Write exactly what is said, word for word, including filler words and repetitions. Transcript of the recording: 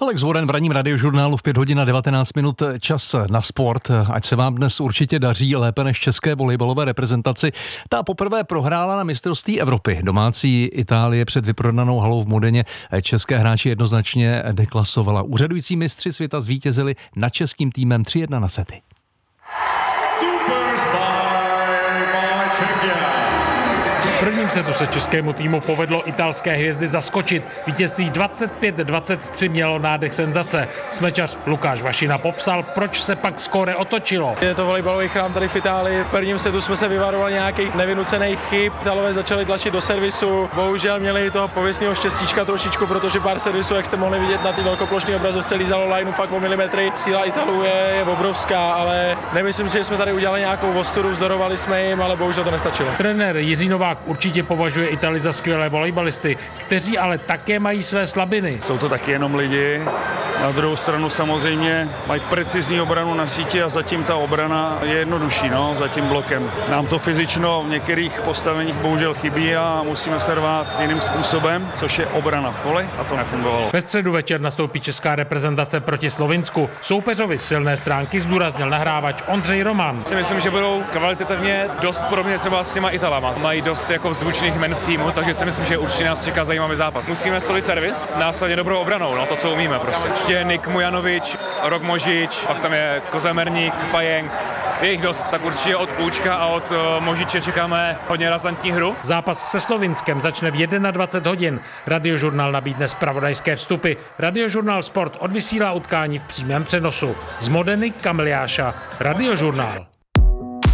Alex Voren v ranním radiožurnálu v pět hodin a devatenáct minut, čas na sport. Ať se vám dnes určitě daří lépe než české volejbalové reprezentaci. Ta poprvé prohrála na mistrovství Evropy. Domácí Itálie před vyprodanou halou v Modeně české hráči jednoznačně deklasovala. Úřadující mistři světa zvítězili nad českým týmem tři jedna na sety. V prvním setu se českému týmu povedlo italské hvězdy zaskočit. Vítězství dvacet pět dvacet tři mělo nádech senzace. Smečař Lukáš Vašina popsal, proč se pak skóre otočilo. Je to volejbalový chrám tady v Itálii. V prvním setu jsme se vyvarovali nějakých nevynucených chyb. Italové začali tlačit do servisu. Bohužel měli toho pověstného štěstíčka trošičku, protože pár servisů, jak jste mohli vidět na té velkoplošné obrazovce, lízalo lineu fakt o milimetry. Síla Italů je, je obrovská, ale nemyslím si, že jsme tady udělali nějakou ostudu, vzdorovali jsme jim, ale bohužel to nestačilo. Trenér Jiří Novák určitě považuje Italy za skvělé volejbalisty, kteří ale také mají své slabiny. Jsou to taky jenom lidi. Na druhou stranu samozřejmě mají precizní obranu na síti a zatím ta obrana je jednodušší, no, za tím blokem. Nám to fyzično v některých postaveních bohužel chybí a musíme se rvát jiným způsobem, což je obrana v poli, a to nefungovalo. Ve středu večer nastoupí česká reprezentace proti Slovinsku. Soupeřovi silné stránky zdůraznil nahrávač Ondřej Roman. Si myslím, že budou kvalitativně dost podobně třeba s těma Italama. Mají dost jako zvučných men v týmu, takže si myslím, že určitě nás čeká zajímavý zápas. Musíme stolit servis, následně dobrou obranou, no to, co umíme prostě. Určitě Nik Mujanovič, Rok Možič, pak tam je Kozemerník, Pajenk. Je jich dost, tak určitě od Půčka a od uh, Možiče čekáme hodně razantní hru. Zápas se Slovinskem začne v dvacet jedna hodin. Radiožurnál nabídne zpravodajské vstupy. Radiožurnál Sport odvysílá utkání v přímém přenosu. Z Modeny Kamiliáša, Radiožurnál.